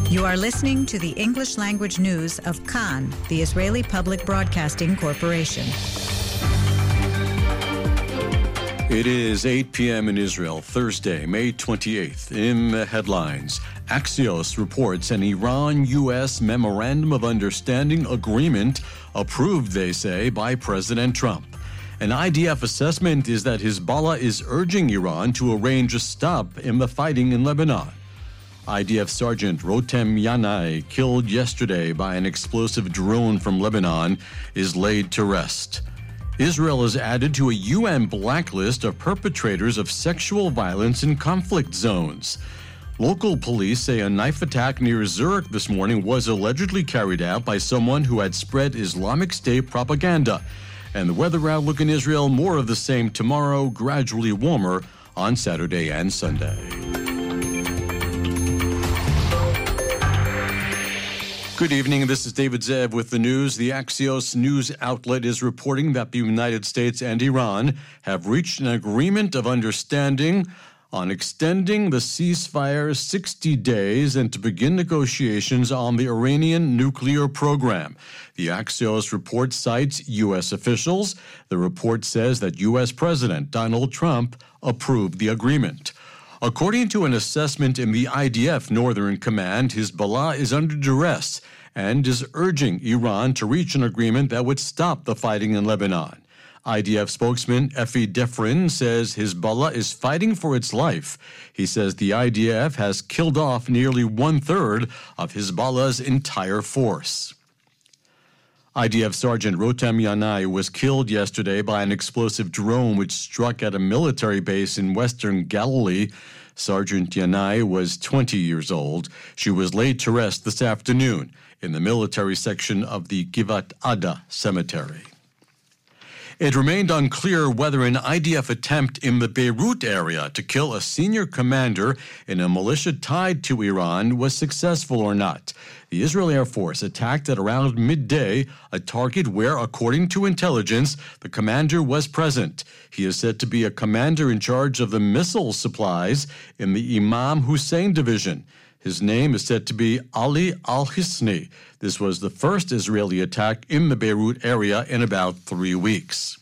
You are listening to the English language news of Kan, the Israeli Public Broadcasting Corporation. It is 8 p.m. in Israel, Thursday, May 28th. In the headlines, Axios reports an Iran-U.S. Memorandum of Understanding agreement approved, they say, by President Trump. An IDF assessment is that Hezbollah is urging Iran to arrange a stop in the fighting in Lebanon. IDF Sergeant Rotem Yanai, killed yesterday by an explosive drone from Lebanon, is laid to rest. Israel is added to a UN blacklist of perpetrators of sexual violence in conflict zones. Local police say a knife attack near Zurich this morning was allegedly carried out by someone who had spread Islamic State propaganda. And the weather outlook in Israel, more of the same tomorrow, gradually warmer on Saturday and Sunday. Good evening. This is David Zev with the news. The Axios news outlet is reporting that the United States and Iran have reached an agreement of understanding on extending the ceasefire 60 days and to begin negotiations on the Iranian nuclear program. The Axios report cites U.S. officials. The report says that U.S. President Donald Trump approved the agreement. According to an assessment in the IDF Northern Command, Hezbollah is under duress and is urging Iran to reach an agreement that would stop the fighting in Lebanon. IDF spokesman Efi Defrin says Hezbollah is fighting for its life. He says the IDF has killed off nearly one-third of Hezbollah's entire force. IDF Sergeant Rotem Yanai was killed yesterday by an explosive drone which struck at a military base in western Galilee. Sergeant Yanai was 20 years old. She was laid to rest this afternoon in the military section of the Givat Ada cemetery. It remained unclear whether an IDF attempt in the Beirut area to kill a senior commander in a militia tied to Iran was successful or not. The Israel Air Force attacked at around midday a target where, according to intelligence, the commander was present. He is said to be a commander in charge of the missile supplies in the Imam Hussein division. His name is said to be Ali al-Hisni. This was the first Israeli attack in the Beirut area in about 3 weeks.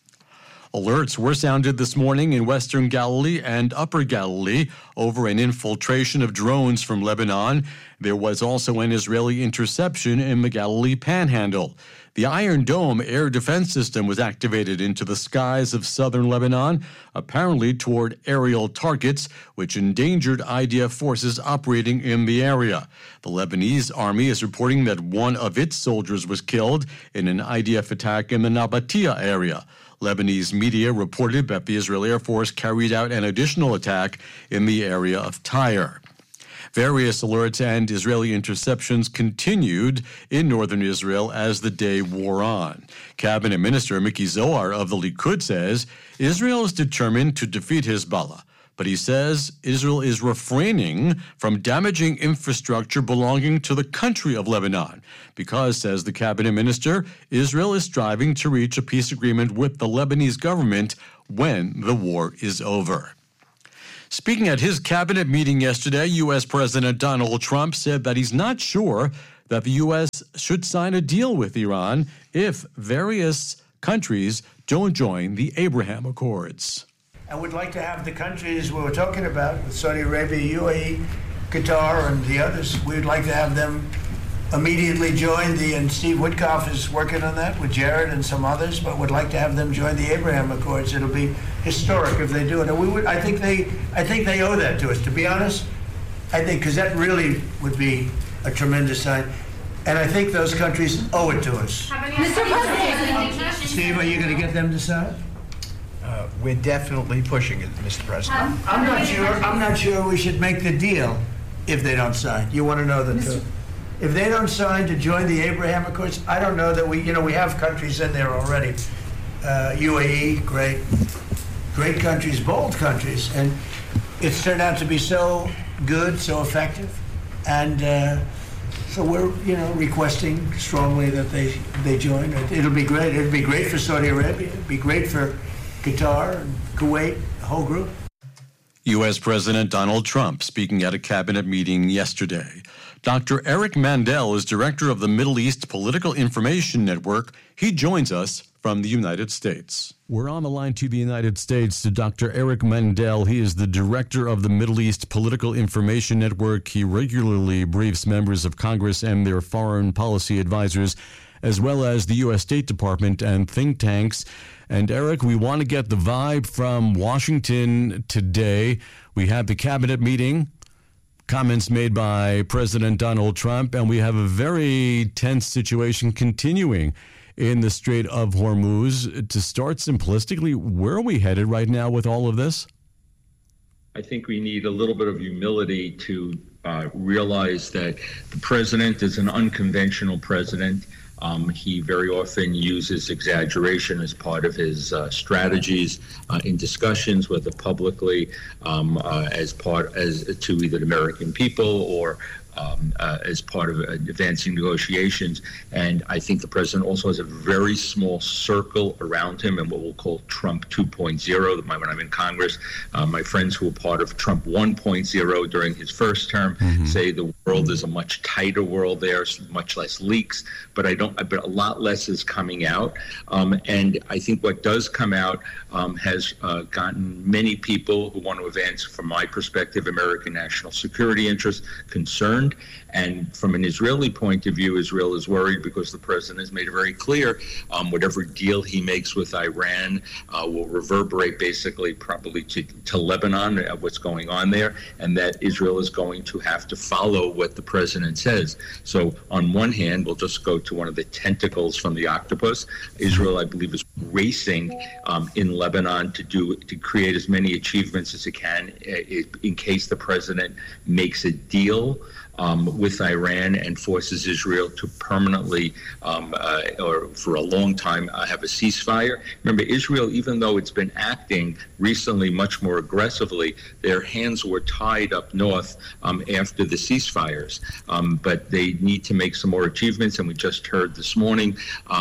Alerts were sounded this morning in western Galilee and upper Galilee over an infiltration of drones from Lebanon. There was also an Israeli interception in the Galilee Panhandle. The Iron Dome air defense system was activated into the skies of southern Lebanon, apparently toward aerial targets, which endangered IDF forces operating in the area. The Lebanese army is reporting that one of its soldiers was killed in an IDF attack in the Nabatea area. Lebanese media reported that the Israel Air Force carried out an additional attack in the area of Tyre. Various alerts and Israeli interceptions continued in northern Israel as the day wore on. Cabinet Minister Miki Zohar of the Likud says Israel is determined to defeat Hezbollah, but he says Israel is refraining from damaging infrastructure belonging to the country of Lebanon because, says the cabinet minister, Israel is striving to reach a peace agreement with the Lebanese government when the war is over. Speaking at his cabinet meeting yesterday, U.S. President Donald Trump said that he's not sure that the U.S. should sign a deal with Iran if various countries don't join the Abraham Accords. And we'd like to have the countries we were talking about, with Saudi Arabia, UAE, Qatar, and the others, we'd like to have them immediately join and Steve Witkoff is working on that with Jared and some others, but would like to have them join the Abraham Accords. It'll be historic if they do it. And I think they owe that to us, to be honest. I think, because that really would be a tremendous sign. And I think those countries owe it to us. Mr. President. Steve, are you going to get them to sign? We're definitely pushing it, Mr. President. I'm not sure we should make the deal if they don't sign. You want to know the truth. If they don't sign to join the Abraham Accords, I don't know that we have countries in there already. UAE, great countries, bold countries, and it's turned out to be so good, so effective, and so we're requesting strongly that they join. It'll be great. It'll be great for Saudi Arabia. It'll be great for Qatar and Kuwait, the whole group. U.S. President Donald Trump speaking at a cabinet meeting yesterday. Dr. Eric Mandel is director of the Middle East Political Information Network. He joins us from the United States. We're on the line to the United States to Dr. Eric Mandel. He is the director of the Middle East Political Information Network. He regularly briefs members of Congress and their foreign policy advisors, as well as the U.S. State Department and think tanks. And Eric, we want to get the vibe from Washington today. We had the cabinet meeting, comments made by President Donald Trump, and we have a very tense situation continuing in the Strait of Hormuz. To start simplistically, where are we headed right now with all of this? I think we need a little bit of humility to realize that the president is an unconventional president. He very often uses exaggeration as part of his strategies in discussions, whether publicly as to either the American people or as part of advancing negotiations. And I think the president also has a very small circle around him and what we'll call Trump 2.0. When I'm in Congress, my friends who were part of Trump 1.0 during his first term say the world is a much tighter world there, much less leaks, but a lot less is coming out. And I think what does come out has gotten many people who want to advance, from my perspective, American national security interests concerned. And from an Israeli point of view, Israel is worried because the president has made it very clear whatever deal he makes with Iran will reverberate basically probably to Lebanon, what's going on there, and that Israel is going to have to follow what the president says. So on one hand, we'll just go to one of the tentacles from the octopus. Israel, I believe, is racing in Lebanon to create as many achievements as it can in case the president makes a deal with Iran and forces Israel to permanently or for a long time have a ceasefire. Remember, Israel, even though it's been acting recently much more aggressively, their hands were tied up north after the ceasefires. But they need to make some more achievements, and we just heard this morning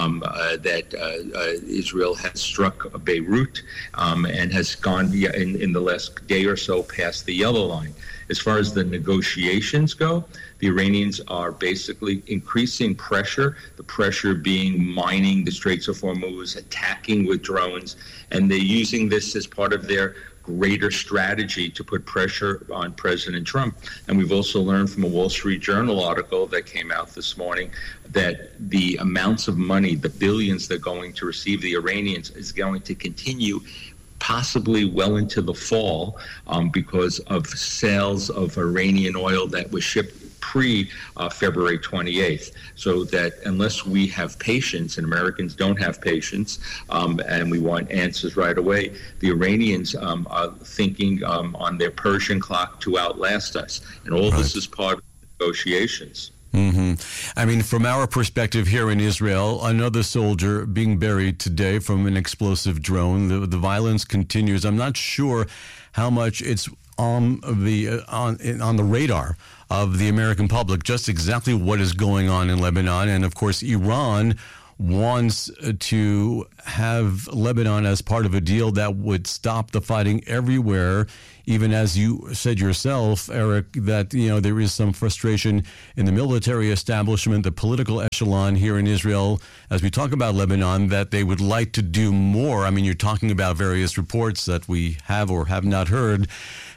that Israel has struck Beirut and has gone in the last day or so past the yellow line. As far as the negotiations go, the Iranians are basically increasing pressure, the pressure being mining the Straits of Hormuz, attacking with drones, and they're using this as part of their greater strategy to put pressure on President Trump. And we've also learned from a Wall Street Journal article that came out this morning that the amounts of money, the billions they're going to receive, the Iranians, is going to continue possibly well into the fall because of sales of Iranian oil that was shipped pre-February 28th. So that unless we have patience, and Americans don't have patience, and we want answers right away, the Iranians are thinking on their Persian clock to outlast us. And all this is part of the negotiations. I mean, from our perspective here in Israel, another soldier being buried today from an explosive drone. The violence continues. I'm not sure how much it's on the radar of the American public, just exactly what is going on in Lebanon. And of course, Iran wants to have Lebanon as part of a deal that would stop the fighting everywhere, even as you said yourself, Eric, that there is some frustration in the military establishment, the political echelon here in Israel, as we talk about Lebanon, that they would like to do more. I mean, you're talking about various reports that we have or have not heard,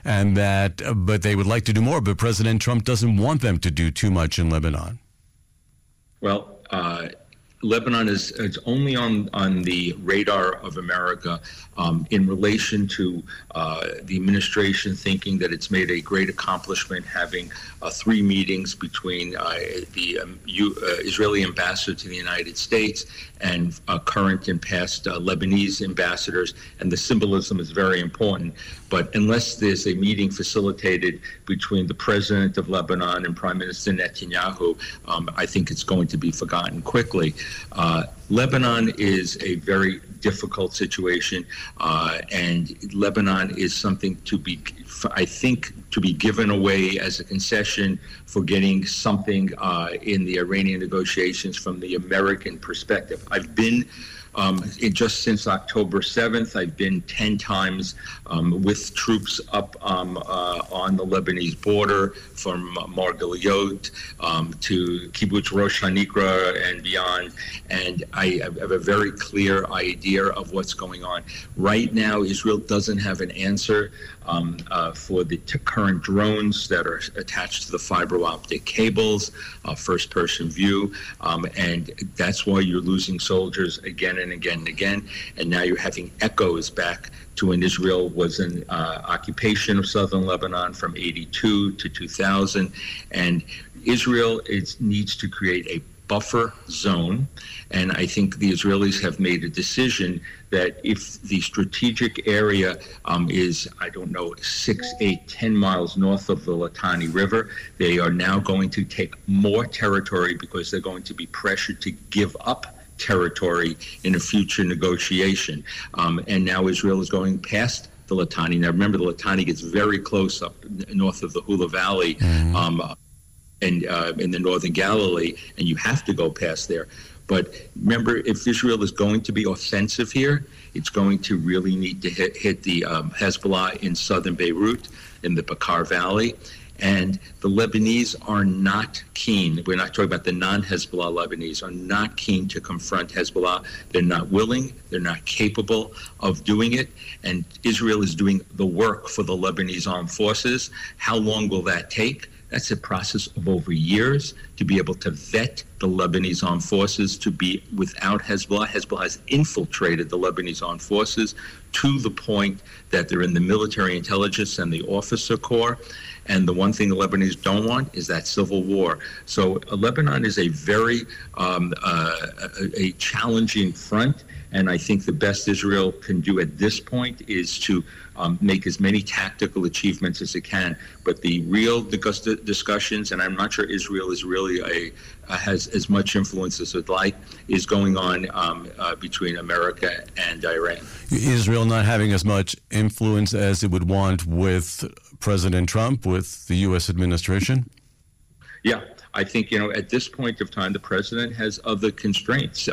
but they would like to do more, but President Trump doesn't want them to do too much in Lebanon. Well, Lebanon is only on the radar of America in relation to the administration thinking that it's made a great accomplishment having 3 meetings between the Israeli ambassador to the United States and current and past Lebanese ambassadors, and the symbolism is very important. But unless there's a meeting facilitated between the president of Lebanon and Prime Minister Netanyahu, I think it's going to be forgotten quickly. Lebanon is a very difficult situation, and Lebanon is something to be given away as a concession for getting something in the Iranian negotiations from the American perspective. I've been Just since October 7th, I've been 10 times with troops up on the Lebanese border from Margaliot to Kibbutz Rosh Hanikra and beyond. And I have a very clear idea of what's going on. Right now, Israel doesn't have an answer for the current drones that are attached to the fiber optic cables, first-person view, and that's why you're losing soldiers again and again and again. And now you're having echoes back to when Israel was in occupation of southern Lebanon from 82 to 2000. And Israel needs to create a buffer zone. And I think the Israelis have made a decision that if the strategic area is, 6, 8, 10 miles north of the Litani River, they are now going to take more territory because they're going to be pressured to give up territory in a future negotiation. And now Israel is going past the Litani. Now remember, the Litani gets very close up north of the Hula Valley and in the northern Galilee, and you have to go past there. But remember, if Israel is going to be offensive here, it's going to really need to hit the Hezbollah in southern Beirut, in the Beqaa Valley. And the Lebanese are not keen. We're not talking about the non-Hezbollah Lebanese, are not keen to confront Hezbollah. They're not willing. They're not capable of doing it. And Israel is doing the work for the Lebanese armed forces. How long will that take? That's a process of over years to be able to vet the Lebanese armed forces to be without Hezbollah. Hezbollah has infiltrated the Lebanese armed forces to the point that they're in the military intelligence and the officer corps. And the one thing the Lebanese don't want is that civil war. So Lebanon is a very a challenging front. And I think the best Israel can do at this point is to make as many tactical achievements as it can. But the real discussions, and I'm not sure Israel is really has as much influence as it like, is going on between America and Iran. Israel not having as much influence as it would want with President Trump, with the U.S. administration? Yeah. I think, at this point of time, the president has other constraints.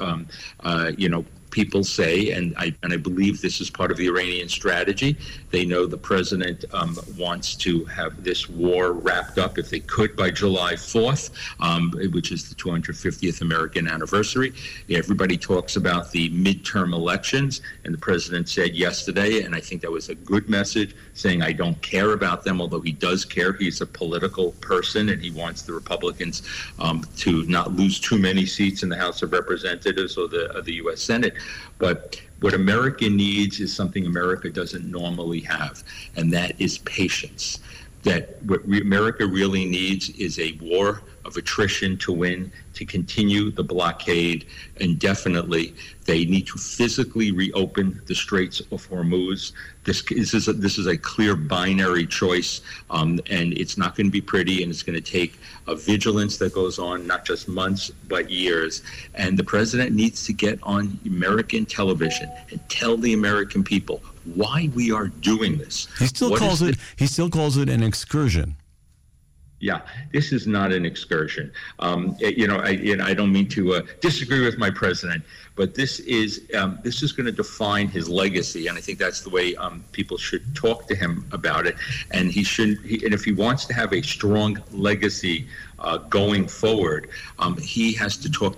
People say, and I believe this is part of the Iranian strategy, they know the president wants to have this war wrapped up, if they could, by July 4th, which is the 250th American anniversary. Everybody talks about the midterm elections, and the president said yesterday, and I think that was a good message, saying, I don't care about them, although he does care. He's a political person, and he wants the Republicans to not lose too many seats in the House of Representatives or the U.S. Senate. But what America needs is something America doesn't normally have, and that is patience. That what America really needs is a war of attrition to win, to continue the blockade indefinitely. They need to physically reopen the Straits of Hormuz. This is a clear binary choice, and it's not going to be pretty, and it's going to take a vigilance that goes on not just months but years. And the president needs to get on American television and tell the American people why we are doing this. He still calls it an excursion. Yeah, this is not an excursion. I don't mean to disagree with my president, but this is going to define his legacy, and I think that's the way people should talk to him about it. And and if he wants to have a strong legacy going forward, he has to talk